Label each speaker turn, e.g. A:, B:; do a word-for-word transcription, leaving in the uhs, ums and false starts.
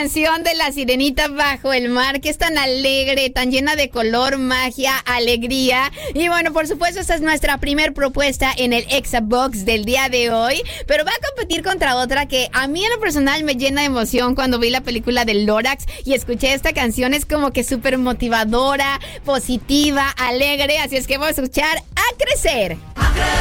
A: canción de La Sirenita Bajo el Mar, que es tan alegre, tan llena de color, magia, alegría. Y bueno, por supuesto, esta es nuestra primer propuesta en el Exabox del día de hoy, pero va a competir contra otra que a mí en lo personal me llena de emoción cuando vi la película de Lorax y escuché esta canción. Es como que súper motivadora, positiva, alegre, así es que vamos a escuchar A Crecer.